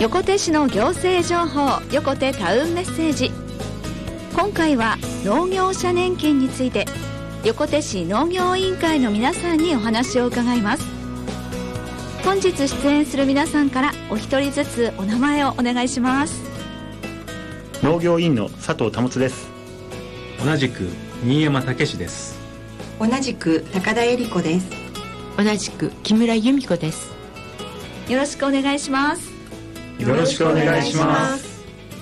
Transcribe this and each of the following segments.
横手市の行政情報、横手タウンメッセージ。今回は農業者年金について、横手市農業委員会の皆さんにお話を伺います。本日出演する皆さんからお一人ずつお名前をお願いします。 農業委員の佐藤保です。 同じく新山武史です。 同じく高田恵理子です。 同じく木村由美子です。 よろしくお願いします。 よろしくお願いします。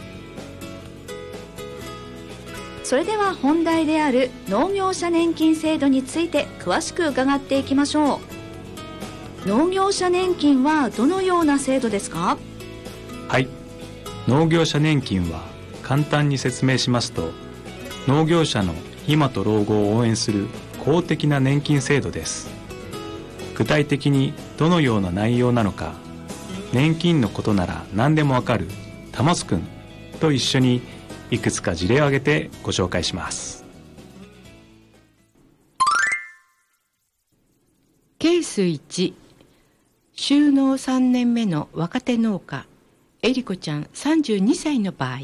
それでは本題である農業者年金制度について詳しく伺っていきましょう。農業者年金はどのような制度ですか？ はい、農業者年金は簡単に説明しますと、農業者の今と老後を応援する公的な年金制度です。具体的にどのような内容なのか、年金のことなら何でもわかるタモスくんと一緒にいくつか事例を挙げてご紹介します。 ケース1、就農3年目の若手農家恵理子ちゃん32歳の場合。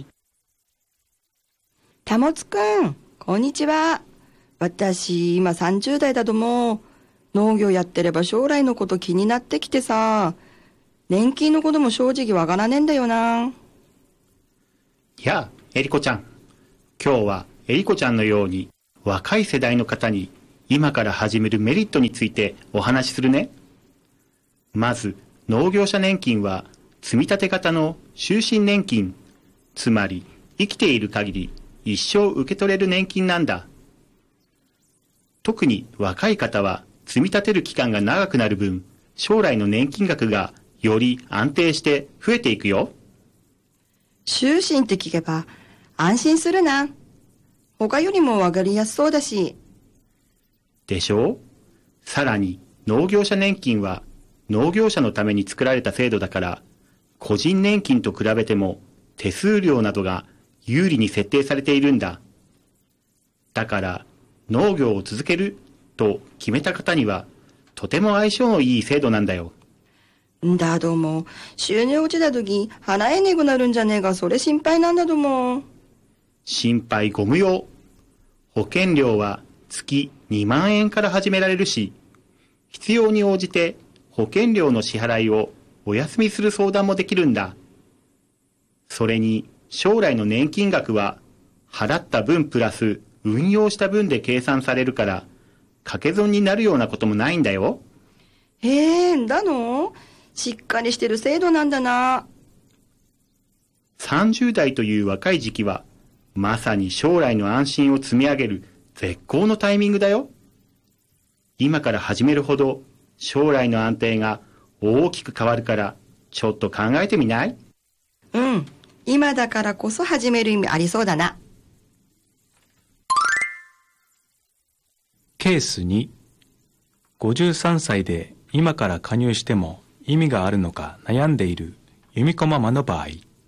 たもつくん、こんにちは。私今30代だども、農業やってれば将来のこと気になってきてさ、年金のことも正直わからねえんだよな。 やあ、恵理子ちゃん。今日は恵理子ちゃんのように若い世代の方に今から始めるメリットについてお話しするね。まず、農業者年金は積立型の終身年金、つまり生きている限り一生受け取れる年金なんだ。特に若い方は積み立てる期間が長くなる分、将来の年金額がより安定して増えていくよ。 終身って聞けば安心するな。他よりもわかりやすそうだし。 でしょう？さらに農業者年金は農業者のために作られた制度だから、個人年金と比べても手数料などが有利に設定されているんだ。だから農業を続けると決めた方にはとても相性のいい制度なんだよ。 だども、収入落ちた時払えねくなるんじゃねえが、それ心配なんだども。 心配ご無用。保険料は月2万円から始められるし、必要に応じて保険料の支払いをお休みする相談もできるんだ。それに将来の年金額は払った分プラス運用した分で計算されるから、掛け損になるようなこともないんだよ。 だの？しっかりしてる制度なんだな。 30代という若い時期は、まさに将来の安心を積み上げる絶好のタイミングだよ。今から始めるほど将来の安定が大きく変わるから、ちょっと考えてみない？ うん、今だからこそ始める意味ありそうだな。 ケース2、53歳で今から加入しても意味があるのか悩んでいる由美子ママの場合。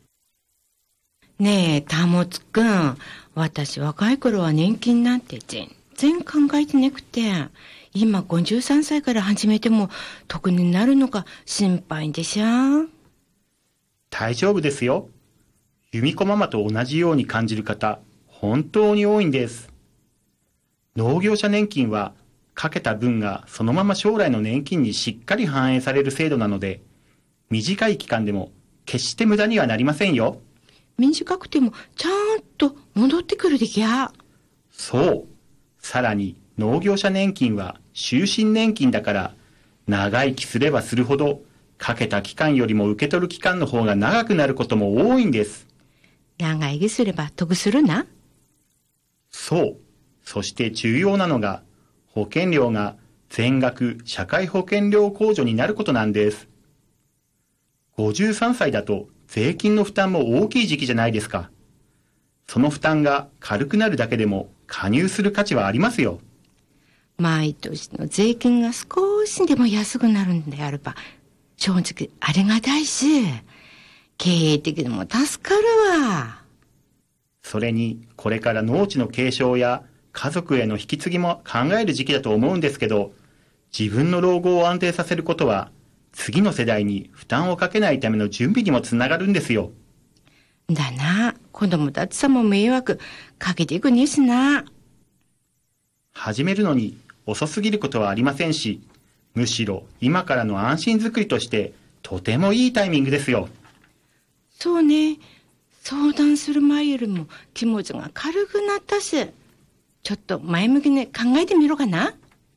ねえ、たもつくん、私若い頃は年金なんて全然考えてなくて、今53歳から始めても得になるのか心配でしょ。 大丈夫ですよ。由美子ママと同じように感じる方、本当に多いんです。農業者年金はかけた分がそのまま将来の年金にしっかり反映される制度なので、短い期間でも決して無駄にはなりませんよ。 短くてもちゃんと戻ってくるできゃ。 そう。さらに農業者年金は終身年金だから、長生きすればするほどかけた期間よりも受け取る期間の方が長くなることも多いんです。 長生きすれば得するな。 そう。そして重要なのが、保険料が全額社会保険料控除になることなんです。53歳だと税金の負担も大きい時期じゃないですか。その負担が軽くなるだけでも加入する価値はありますよ。 毎年の税金が少しでも安くなるんであれば、正直ありがたいし、経営的にも助かるわ。 それに、これから農地の継承や家族への引き継ぎも考える時期だと思うんですけど、自分の老後を安定させることは次の世代に負担をかけないための準備にもつながるんですよ。 だな、子供たちさも迷惑かけていくにすな。 始めるのに遅すぎることはありませんし、むしろ今からの安心づくりとしてとてもいいタイミングですよ。 そうね、相談する前よりも気持ちが軽くなったし、ちょっと前向きに考えてみろかな。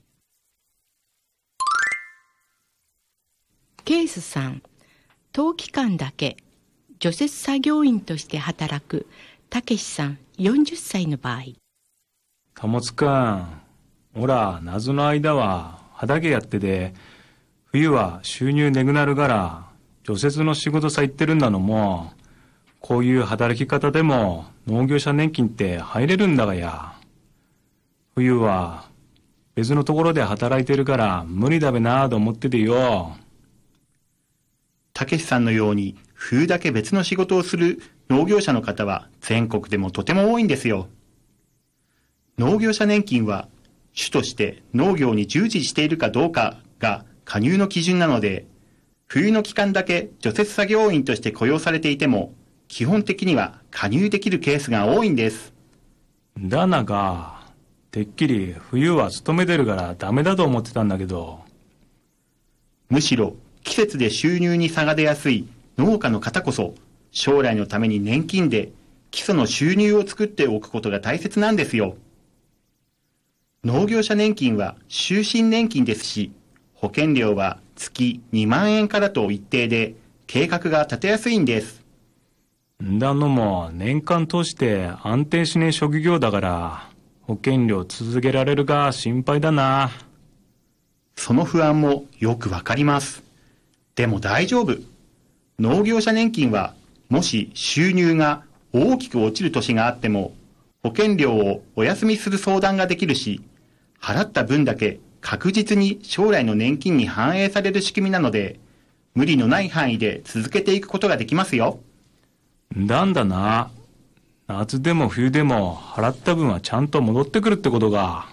ケース3、冬期間だけ除雪作業員として働くたけしさん40歳の場合。 貨物くん、おら夏の間は畑やってで、冬は収入ねぐなるから除雪の仕事さ行ってるんだのも、こういう働き方でも農業者年金って入れるんだがや。冬は別のところで働いてるから無理だべなと思っててよ。 たけしさんのように冬だけ別の仕事をする農業者の方は全国でもとても多いんですよ。農業者年金は主として農業に従事しているかどうかが加入の基準なので、冬の期間だけ除雪作業員として雇用されていても基本的には加入できるケースが多いんです。 だなが、てっきり冬は勤めてるからダメだと思ってたんだけど。 むしろ季節で収入に差が出やすい農家の方こそ、将来のために年金で基礎の収入を作っておくことが大切なんですよ。農業者年金は終身年金ですし、保険料は月2万円からと一定で計画が立てやすいんです。 だのも年間通して安定しねえ職業だから保険料続けられるか心配だな。 その不安もよくわかります。でも大丈夫。農業者年金はもし収入が大きく落ちる年があっても保険料をお休みする相談ができるし、払った分だけ確実に将来の年金に反映される仕組みなので、無理のない範囲で続けていくことができますよ。 なんだな。夏でも冬でも払った分はちゃんと戻ってくるってことが。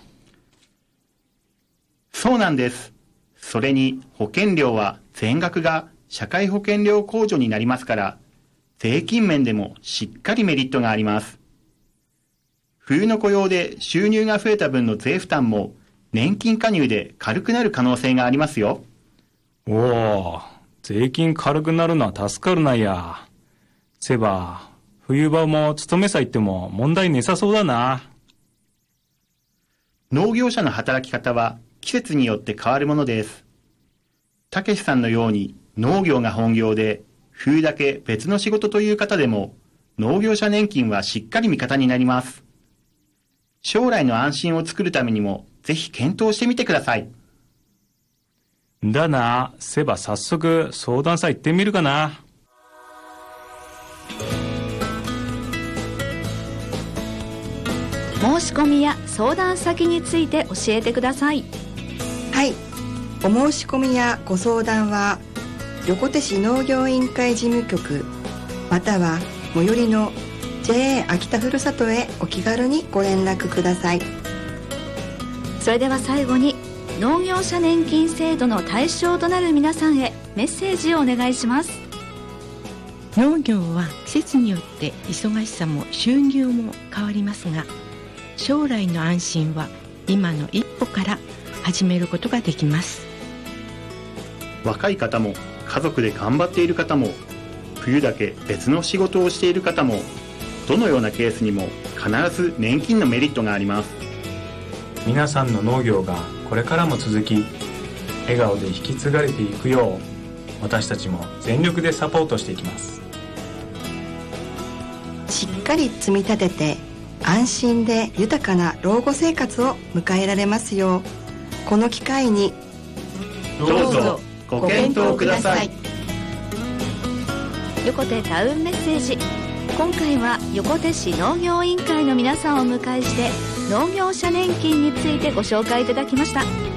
そうなんです。それに保険料は全額が社会保険料控除になりますから、税金面でもしっかりメリットがあります。冬の雇用で収入が増えた分の税負担も年金加入で軽くなる可能性がありますよ。 おお、税金軽くなるのは助かるなや。せば、冬場も勤めさ行っても問題ねさそうだな。 農業者の働き方は季節によって変わるものです。たけしさんのように農業が本業で冬だけ別の仕事という方でも農業者年金はしっかり味方になります。将来の安心を作るためにもぜひ検討してみてください。 だな、せば早速相談さ行ってみるかな。 申し込みや相談先について教えてください。 はい、お申し込みやご相談は横手市農業委員会事務局または最寄りの JA 秋田ふるさとへお気軽にご連絡ください。 それでは最後に農業者年金制度の対象となる皆さんへメッセージをお願いします。 農業は季節によって忙しさも収入も変わりますが、将来の安心は今の一歩から始めることができます。 若い方も家族で頑張っている方も冬だけ別の仕事をしている方も、どのようなケースにも必ず年金のメリットがあります。 皆さんの農業がこれからも続き、笑顔で引き継がれていくよう私たちも全力でサポートしていきます。 しっかり積み立てて安心で豊かな老後生活を迎えられますよう、この機会にどうぞご検討ください。 横手タウンメッセージ、今回は横手市農業委員会の皆さんをお迎えして農業者年金についてご紹介いただきました。